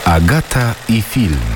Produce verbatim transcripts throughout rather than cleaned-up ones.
Agata i film.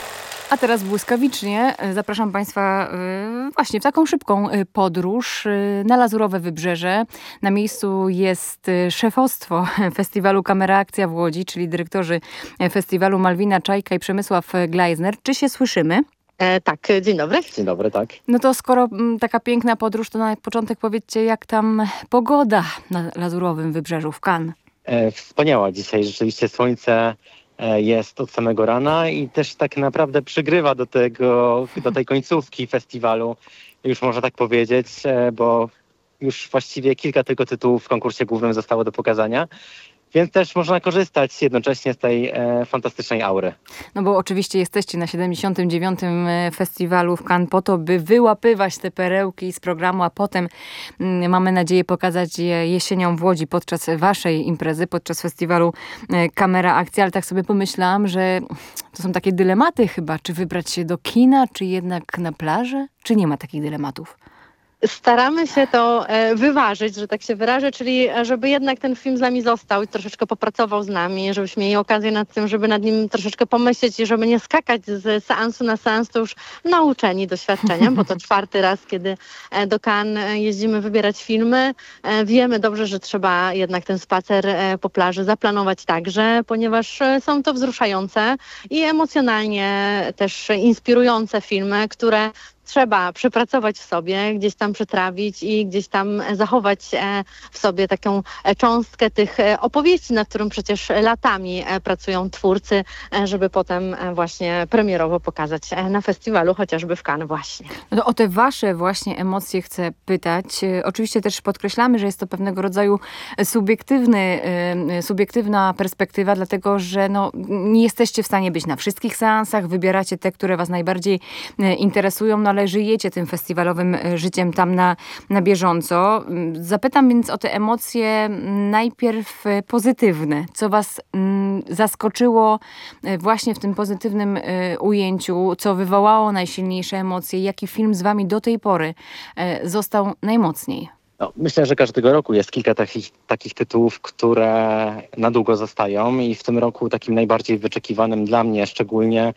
A teraz błyskawicznie zapraszam Państwa y, właśnie w taką szybką y, podróż y, na Lazurowe Wybrzeże. Na miejscu jest y, szefostwo festiwalu Kamera Akcja w Łodzi, czyli dyrektorzy festiwalu Malwina Czajka i Przemysław Gleisner. Czy się słyszymy? E, tak, dzień dobry. Dzień dobry, tak. No to skoro m, taka piękna podróż, to na początek powiedzcie, jak tam pogoda na Lazurowym Wybrzeżu w Cannes? E, wspaniała dzisiaj, rzeczywiście słońce e, jest od samego rana i też tak naprawdę przygrywa do tego, do tej końcówki festiwalu, już można tak powiedzieć, e, bo już właściwie kilka tylko tytułów w konkursie głównym zostało do pokazania. Więc też można korzystać jednocześnie z tej e, fantastycznej aury. No bo oczywiście jesteście na siedemdziesiątym dziewiątym festiwalu w Cannes po to, by wyłapywać te perełki z programu, a potem mm, mamy nadzieję pokazać je jesienią w Łodzi podczas waszej imprezy, podczas festiwalu e, Kamera Akcja. Ale tak sobie pomyślałam, że to są takie dylematy chyba, czy wybrać się do kina, czy jednak na plażę? Czy nie ma takich dylematów? Staramy się to e, wyważyć, że tak się wyrażę, czyli e, żeby jednak ten film z nami został i troszeczkę popracował z nami, żebyśmy mieli okazję nad tym, żeby nad nim troszeczkę pomyśleć i żeby nie skakać z seansu na seans, to już nauczeni doświadczeniem, bo to czwarty raz, kiedy e, do Cannes jeździmy wybierać filmy. E, wiemy dobrze, że trzeba jednak ten spacer e, po plaży zaplanować także, ponieważ e, są to wzruszające i emocjonalnie też inspirujące filmy, które trzeba przepracować w sobie, gdzieś tam przetrawić i gdzieś tam zachować w sobie taką cząstkę tych opowieści, nad którym przecież latami pracują twórcy, żeby potem właśnie premierowo pokazać na festiwalu, chociażby w Cannes właśnie. No to o te wasze właśnie emocje chcę pytać. Oczywiście też podkreślamy, że jest to pewnego rodzaju subiektywny, subiektywna perspektywa, dlatego że no, nie jesteście w stanie być na wszystkich seansach, wybieracie te, które was najbardziej interesują, no ale żyjecie tym festiwalowym życiem tam na, na bieżąco. Zapytam więc o te emocje najpierw pozytywne. Co was mm, zaskoczyło właśnie w tym pozytywnym y, ujęciu? Co wywołało najsilniejsze emocje? Jaki film z wami do tej pory y, został najmocniej? No, myślę, że każdego roku jest kilka takich, takich tytułów, które na długo zostają i w tym roku takim najbardziej wyczekiwanym dla mnie szczególnie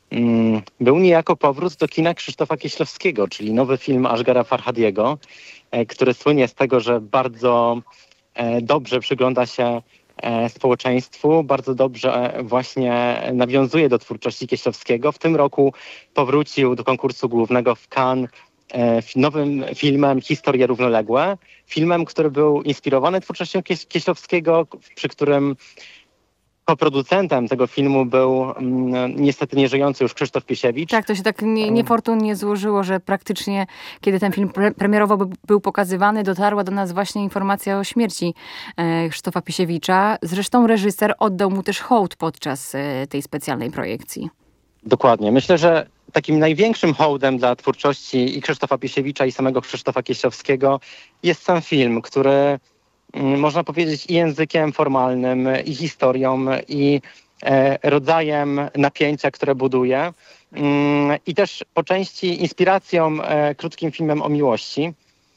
był niejako powrót do kina Krzysztofa Kieślowskiego, czyli nowy film Asghara Farhadiego, który słynie z tego, że bardzo dobrze przygląda się społeczeństwu, bardzo dobrze właśnie nawiązuje do twórczości Kieślowskiego. W tym roku powrócił do konkursu głównego w Cannes nowym filmem Historie równoległe. Filmem, który był inspirowany twórczością Kieślowskiego, przy którym Koproducentem tego filmu był mm, niestety nieżyjący już Krzysztof Piesiewicz. Tak, to się tak nie, niefortunnie złożyło, że praktycznie kiedy ten film pre- premierowo by, był pokazywany, dotarła do nas właśnie informacja o śmierci e, Krzysztofa Piesiewicza. Zresztą reżyser oddał mu też hołd podczas e, tej specjalnej projekcji. Dokładnie. Myślę, że takim największym hołdem dla twórczości i Krzysztofa Piesiewicza i samego Krzysztofa Kieślowskiego jest sam film, który można powiedzieć i językiem formalnym, i historią, i e, rodzajem napięcia, które buduje. Mm, I też po części inspiracją e, krótkim filmem o miłości.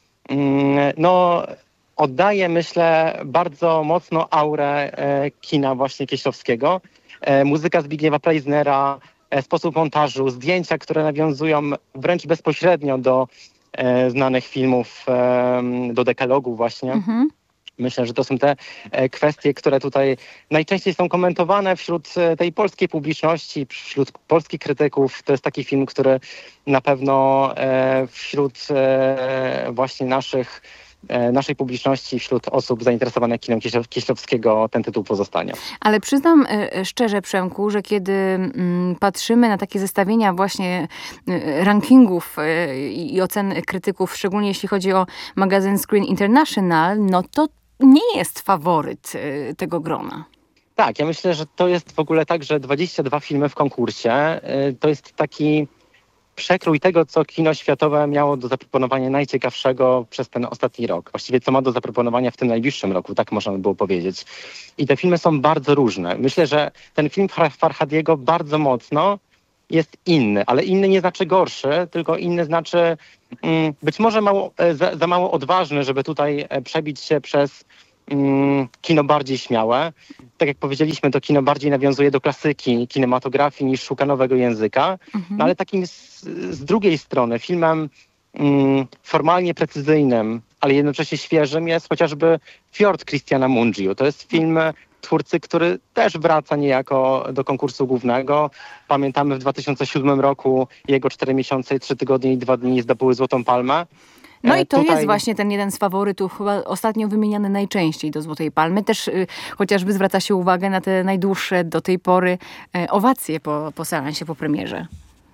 Mm, no, oddaje, myślę, bardzo mocno aurę e, kina właśnie Kieślowskiego. E, muzyka Zbigniewa Pleisnera, e, sposób montażu, zdjęcia, które nawiązują wręcz bezpośrednio do e, znanych filmów, e, do dekalogu właśnie. Mhm. Myślę, że to są te kwestie, które tutaj najczęściej są komentowane wśród tej polskiej publiczności, wśród polskich krytyków. To jest taki film, który na pewno wśród właśnie naszych, naszej publiczności, wśród osób zainteresowanych kinem Kieślowskiego ten tytuł pozostanie. Ale przyznam szczerze, Przemku, że kiedy mm, patrzymy na takie zestawienia właśnie rankingów i ocen krytyków, szczególnie jeśli chodzi o magazyn Screen International, no to nie jest faworyt y, tego grona. Tak, ja myślę, że to jest w ogóle tak, że dwadzieścia dwa filmy w konkursie y, to jest taki przekrój tego, co kino światowe miało do zaproponowania najciekawszego przez ten ostatni rok. Właściwie co ma do zaproponowania w tym najbliższym roku, tak można by było powiedzieć. I te filmy są bardzo różne. Myślę, że ten film Farhadiego bardzo mocno jest inny, ale inny nie znaczy gorszy, tylko inny znaczy mm, być może mało, za, za mało odważny, żeby tutaj przebić się przez mm, kino bardziej śmiałe. Tak jak powiedzieliśmy, to kino bardziej nawiązuje do klasyki kinematografii niż szuka nowego języka. Mhm. No ale takim z, z drugiej strony filmem mm, formalnie precyzyjnym, ale jednocześnie świeżym jest chociażby Fjord Christiana Mungiu. To jest film twórcy, który też wraca niejako do konkursu głównego. Pamiętamy w dwa tysiące siódmym roku jego cztery miesiące, trzy tygodnie i dwa dni zdobyły Złotą Palmę. No E, i to tutaj- jest właśnie ten jeden z faworytów, chyba ostatnio wymieniany najczęściej do Złotej Palmy. Też y, chociażby zwraca się uwagę na te najdłuższe do tej pory y, owacje po, po seansie, po premierze.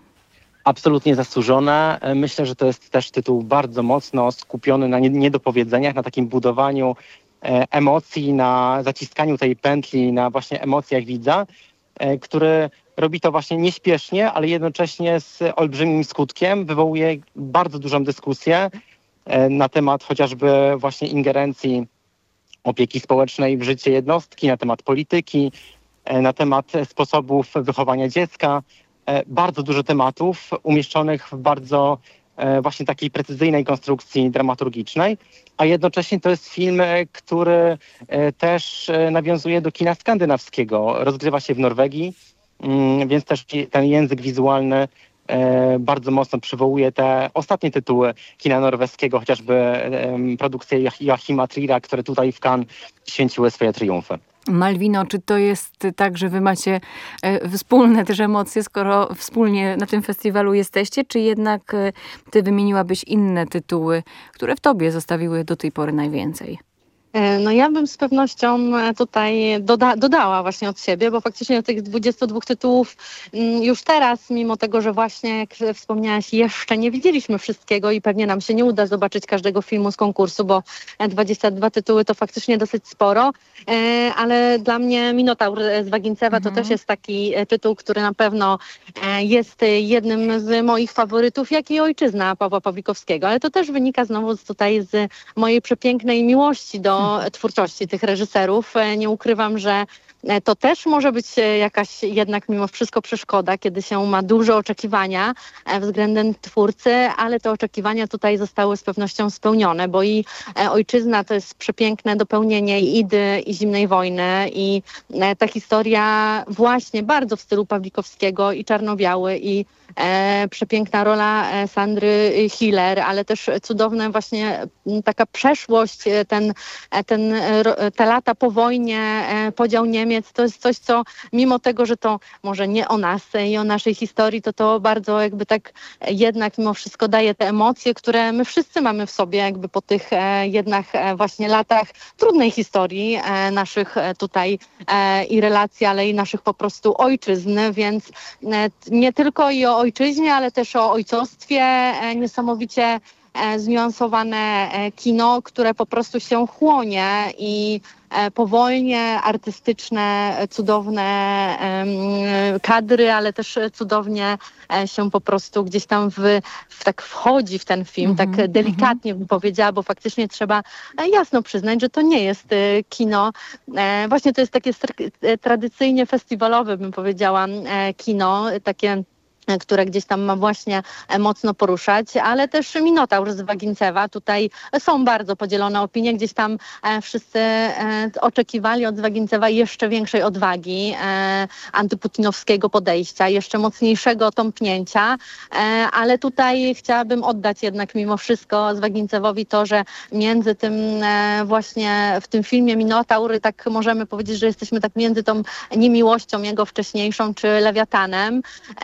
Absolutnie zasłużone. E, Myślę, że to jest też tytuł bardzo mocno skupiony na nie- niedopowiedzeniach, na takim budowaniu e, emocji, na zaciskaniu tej pętli, na właśnie emocjach widza, e, który robi to właśnie nieśpiesznie, ale jednocześnie z olbrzymim skutkiem. Wywołuje bardzo dużą dyskusję e, na temat chociażby właśnie ingerencji opieki społecznej w życie jednostki, na temat polityki, e, na temat sposobów wychowania dziecka. E, Bardzo dużo tematów umieszczonych w bardzo e, właśnie takiej precyzyjnej konstrukcji dramaturgicznej, a jednocześnie to jest film, e, który e, też e, nawiązuje do kina skandynawskiego. Rozgrywa się w Norwegii, mm, więc też ten język wizualny e, bardzo mocno przywołuje te ostatnie tytuły kina norweskiego, chociażby em, produkcje Joach- Joachima Trira, które tutaj w Cannes święciły swoje triumfy. Malwino, czy to jest tak, że wy macie e, wspólne też emocje, skoro wspólnie na tym festiwalu jesteście, czy jednak e, ty wymieniłabyś inne tytuły, które w tobie zostawiły do tej pory najwięcej? E, No ja bym z pewnością e, tutaj doda- dodała właśnie od siebie, bo faktycznie tych dwudziestu dwóch tytułów mm, już teraz, mimo tego, że właśnie jak wspomniałaś, jeszcze nie widzieliśmy wszystkiego i pewnie nam się nie uda zobaczyć każdego filmu z konkursu, bo e, dwadzieścia dwa tytuły to faktycznie dosyć sporo, e, ale dla mnie Minotaur z Wagincewa to Mhm. też jest taki e, tytuł, który na pewno e, jest e, jednym z moich faworytów, jak i Ojczyzna Pawła Pawlikowskiego, ale to też wynika znowu z, tutaj z mojej przepięknej miłości do twórczości tych reżyserów. E, Nie ukrywam, że e, to też może być e, jakaś jednak mimo wszystko przeszkoda, kiedy się ma duże oczekiwania e, względem twórcy, ale te oczekiwania tutaj zostały z pewnością spełnione, bo i e, Ojczyzna to jest przepiękne dopełnienie i Idy, i Zimnej Wojny i e, ta historia właśnie bardzo w stylu Pawlikowskiego i czarno-biały i e, przepiękna rola e, Sandry Hiller, ale też cudowne właśnie m, taka przeszłość, e, ten, e, ten, e, ro- te lata po wojnie, e, podział Niemiec, to jest coś, co mimo tego, że to może nie o nas e, i o naszej historii, to to bardzo jakby tak e, jednak mimo wszystko daje te emocje, które my wszyscy mamy w sobie jakby po tych e, jednak e, właśnie latach trudnej historii e, naszych e, tutaj e, i relacji, ale i naszych po prostu ojczyzn, więc e, nie tylko i o ojczyźnie, ale też o ojcostwie, e, niesamowicie e, zniuansowane e, kino, które po prostu się chłonie i e, powolnie, artystyczne, e, cudowne em, kadry, ale też e, cudownie e, się po prostu gdzieś tam w, w tak wchodzi w ten film, Mhm, tak delikatnie bym powiedziała, bo faktycznie trzeba e, jasno przyznać, że to nie jest e, kino. E, Właśnie to jest takie str- e, tradycyjnie festiwalowe, bym powiedziała, e, kino, e, takie e, które gdzieś tam ma właśnie e, mocno poruszać, ale też Minotaur z Wagincewa. Tutaj są bardzo podzielone opinie. Gdzieś tam e, wszyscy e, oczekiwali od Wagincewa jeszcze większej odwagi, e, antyputinowskiego podejścia, jeszcze mocniejszego tąpnięcia, e, ale tutaj chciałabym oddać jednak mimo wszystko Zwagincewowi to, że między tym e, właśnie w tym filmie Minotaur, tak możemy powiedzieć, że jesteśmy tak między tą niemiłością jego wcześniejszą, czy Lewiatanem,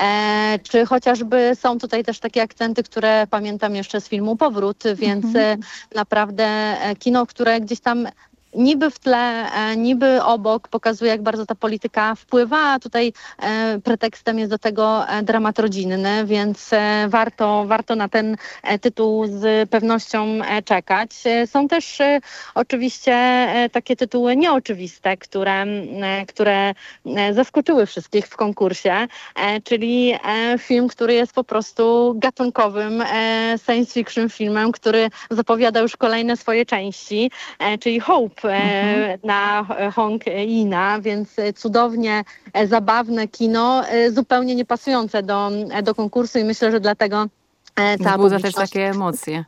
e, czy chociażby są tutaj też takie akcenty, które pamiętam jeszcze z filmu Powrót, więc e, naprawdę e, kino, które gdzieś tam niby w tle, e, niby obok pokazuje, jak bardzo ta polityka wpływa, a tutaj e, pretekstem jest do tego e, dramat rodzinny, więc e, warto, warto na ten e, tytuł z pewnością e, czekać. E, Są też e, oczywiście e, takie tytuły nieoczywiste, które, m, e, które e, zaskoczyły wszystkich w konkursie, e, czyli e, film, który jest po prostu gatunkowym e, science fiction filmem, który zapowiada już kolejne swoje części, e, czyli Hope e, na Hong Ina, więc e, cudownie e, zabawne kino, e, zupełnie niepasujące do, e, do konkursu i myślę, że dlatego e, ta Wzbudza też publiczność takie emocje.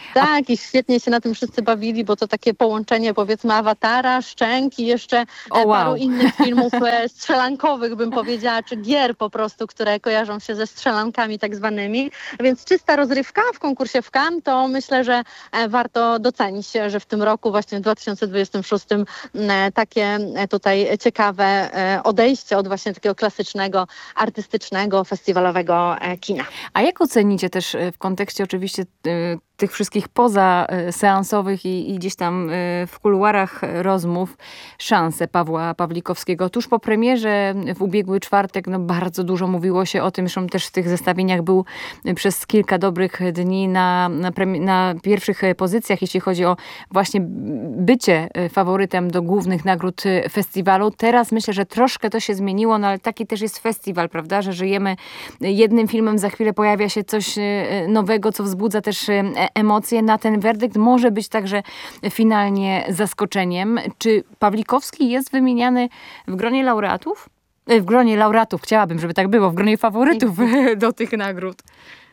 Tak, i świetnie się na tym wszyscy bawili, bo to takie połączenie powiedzmy Awatara, Szczęk i jeszcze O, e, paru wow. innych filmów e, strzelankowych, bym powiedziała, czy gier po prostu, które kojarzą się ze strzelankami tak zwanymi. Więc czysta rozrywka w konkursie w Cannes, to myślę, że e, warto docenić, że w tym roku, właśnie w dwa tysiące dwudziestym szóstym e, takie e, tutaj ciekawe e, odejście od właśnie takiego klasycznego, artystycznego, festiwalowego e, kina. A jak ocenicie też e, w kontekście oczywiście e, tych wszystkich pozaseansowych i, i gdzieś tam e, w kuluarach rozmów szanse Pawła Pawlikowskiego? Tuż po premierze w ubiegły czwartek no bardzo dużo mówiło się o tym, zresztą też w tych zestawieniach był przez kilka dobrych dni na, na, premi- na pierwszych pozycjach, jeśli chodzi o właśnie bycie faworytem do głównych nagród festiwalu. Teraz myślę, że troszkę to się zmieniło, no ale taki też jest festiwal, prawda, że żyjemy jednym filmem, za chwilę pojawia się coś nowego, co wzbudza też emocje. Na ten werdykt może być także finalnie zaskoczeniem. Czy Pawlikowski jest wymieniany w gronie laureatów? W gronie laureatów, chciałabym, żeby tak było, w gronie faworytów do tych nagród.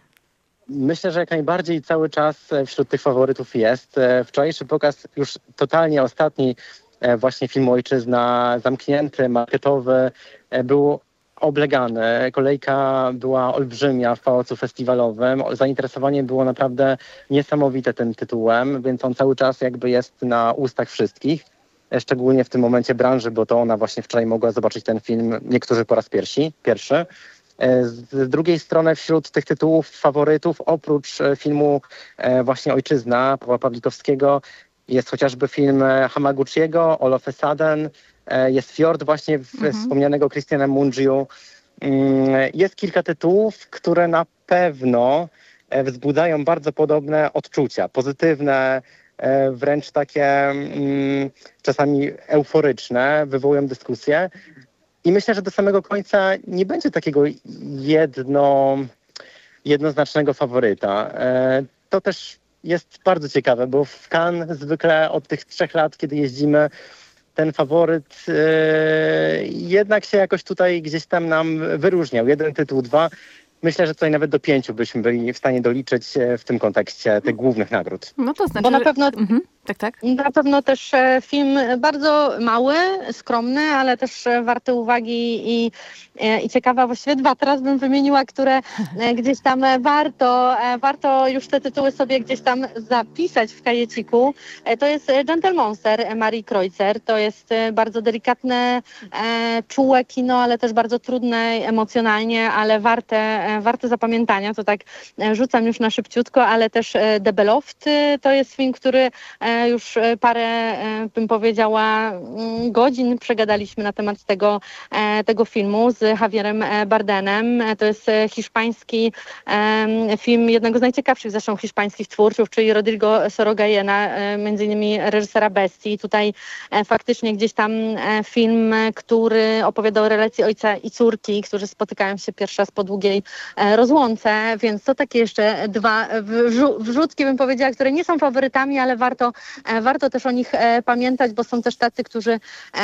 Myślę, że jak najbardziej cały czas wśród tych faworytów jest. Wczorajszy pokaz, już totalnie ostatni, właśnie film Ojczyzna, zamknięty, marketowy, był oblegany. Kolejka była olbrzymia w Pałacu Festiwalowym. Zainteresowanie było naprawdę niesamowite tym tytułem, więc on cały czas jakby jest na ustach wszystkich. Szczególnie w tym momencie branży, bo to ona właśnie wczoraj mogła zobaczyć ten film, niektórzy po raz pierwszy. pierwszy. Z drugiej strony wśród tych tytułów faworytów, oprócz filmu właśnie Ojczyzna Pawła Pawlikowskiego, jest chociażby film Hamaguchiego, All of a Sudden, jest Fjord właśnie mhm. wspomnianego Christiana Mungiu. Jest kilka tytułów, które na pewno wzbudzają bardzo podobne odczucia, pozytywne, wręcz takie czasami euforyczne, wywołują dyskusję. I myślę, że do samego końca nie będzie takiego jedno, jednoznacznego faworyta. To też jest bardzo ciekawe, bo w Cannes zwykle od tych trzech lat, kiedy jeździmy, ten faworyt jednak się jakoś tutaj gdzieś tam nam wyróżniał. Jeden tytuł, dwa. Myślę, że tutaj nawet do pięciu byśmy byli w stanie doliczyć w tym kontekście tych głównych nagród. No to znaczy, bo na pewno, mhm. tak, tak. Na pewno też film bardzo mały, skromny, ale też warty uwagi i, i ciekawa. Właściwie dwa teraz bym wymieniła, które gdzieś tam warto, warto już te tytuły sobie gdzieś tam zapisać w kajeciku. To jest Gentle Monster Marii Kreutzer. To jest bardzo delikatne, czułe kino, ale też bardzo trudne emocjonalnie, ale warte warte zapamiętania, to tak rzucam już na szybciutko, ale też The Beloved to jest film, który już parę, bym powiedziała, godzin przegadaliśmy na temat tego, tego filmu z Javierem Bardenem. To jest hiszpański film jednego z najciekawszych zresztą hiszpańskich twórców, czyli Rodrigo Sorogayena, między innymi reżysera Bestii. Tutaj faktycznie gdzieś tam film, który opowiada o relacji ojca i córki, którzy spotykają się pierwszy raz po długiej rozłące, więc to takie jeszcze dwa wrzu- wrzutki, bym powiedziała, które nie są faworytami, ale warto, warto też o nich pamiętać, bo są też tacy, którzy,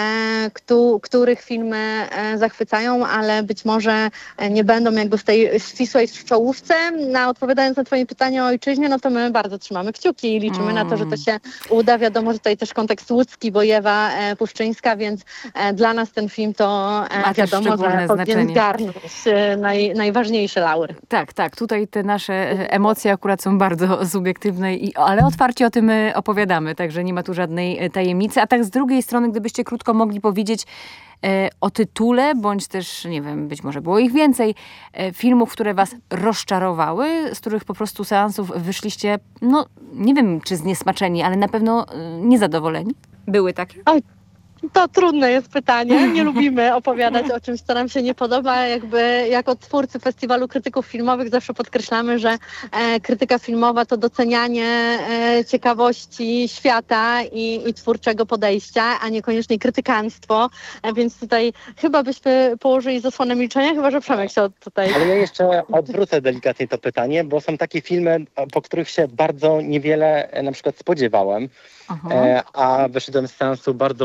ktu, których filmy zachwycają, ale być może nie będą jakby w tej ścisłej czołówce. Na, odpowiadając na twoje pytanie o ojczyźnie, no to my bardzo trzymamy kciuki i liczymy mm. na to, że to się uda. Wiadomo, że tutaj też kontekst łódzki, bo Ewa Puszczyńska, więc dla nas ten film to Ma wiadomo, że powinien zgarnąć naj, najważniejsze laury. Tak, tak. Tutaj te nasze emocje akurat są bardzo subiektywne, i, ale otwarcie o tym opowiadamy, także nie ma tu żadnej tajemnicy. A tak z drugiej strony, gdybyście krótko mogli powiedzieć e, o tytule, bądź też, nie wiem, być może było ich więcej, e, filmów, które was rozczarowały, z których po prostu seansów wyszliście, no nie wiem, czy zniesmaczeni, ale na pewno e, niezadowoleni. Były takie? Oj. To trudne jest pytanie. Nie lubimy opowiadać o czymś, co nam się nie podoba. Jakby jako twórcy Festiwalu Krytyków Filmowych zawsze podkreślamy, że e, krytyka filmowa to docenianie e, ciekawości świata i, i twórczego podejścia, a niekoniecznie krytykanstwo. E, więc tutaj chyba byśmy położyli zasłonę milczenia, chyba że Przemek się od tutaj... Ale ja jeszcze odwrócę delikatnie to pytanie, bo są takie filmy, po których się bardzo niewiele na przykład spodziewałem, e, a wyszedłem z seansu bardzo urzeczony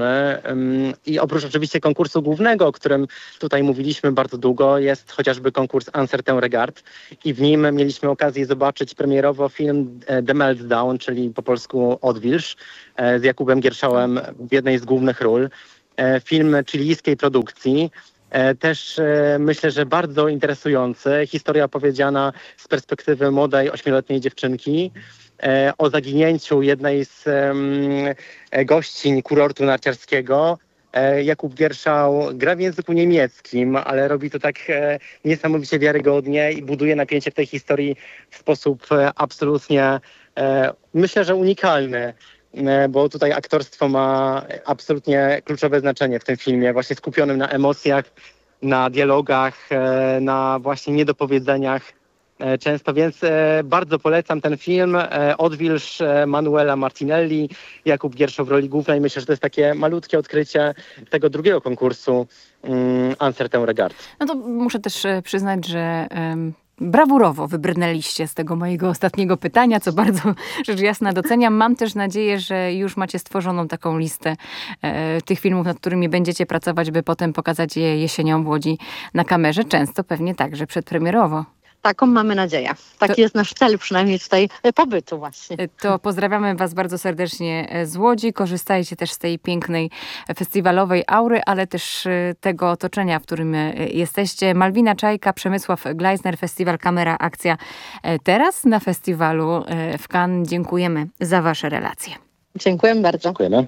strony. Ym, I oprócz oczywiście konkursu głównego, o którym tutaj mówiliśmy bardzo długo, jest chociażby konkurs Un certain regard i w nim mieliśmy okazję zobaczyć premierowo film e, The Meltdown, czyli po polsku Odwilż, e, z Jakubem Gierszałem w jednej z głównych ról. E, film chilijskiej produkcji. E, Też e, myślę, że bardzo interesujący. Historia opowiedziana z perspektywy młodej, ośmioletniej dziewczynki e, o zaginięciu jednej z em, gościń kurortu narciarskiego. E, Jakub Gierszał gra w języku niemieckim, ale robi to tak e, niesamowicie wiarygodnie i buduje napięcie w tej historii w sposób e, absolutnie, e, myślę, że unikalny. E, Bo tutaj aktorstwo ma absolutnie kluczowe znaczenie w tym filmie, właśnie skupionym na emocjach, na dialogach, e, na właśnie niedopowiedzeniach e, często, więc e, bardzo polecam ten film. E, Odwilż e, Manuela Martinelli, Jakub Gierszał w roli głównej. Myślę, że to jest takie malutkie odkrycie tego drugiego konkursu um, Un certain regard. No to muszę też e, przyznać, że em, brawurowo wybrnęliście z tego mojego ostatniego pytania, co bardzo rzecz jasna doceniam. Mam też nadzieję, że już macie stworzoną taką listę e, tych filmów, nad którymi będziecie pracować, by potem pokazać je jesienią w Łodzi na kamerze. Często pewnie także przedpremierowo. Taką mamy nadzieję. Taki To- jest nasz cel przynajmniej tutaj e, pobytu właśnie. E, To pozdrawiamy was bardzo serdecznie e, z Łodzi. Korzystajcie też z tej pięknej e, festiwalowej aury, ale też e, tego otoczenia, w którym e, jesteście. Malwina Czajka, Przemysław Gleisner, Festiwal Kamera Akcja. E, Teraz na festiwalu e, w Cannes. Dziękujemy za wasze relacje. Dziękuję bardzo. Dziękujemy.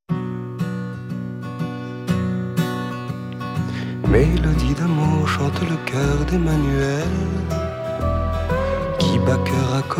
Mélodie d'amour chante le cœur d'Emmanuel qui bat cœur à cœur.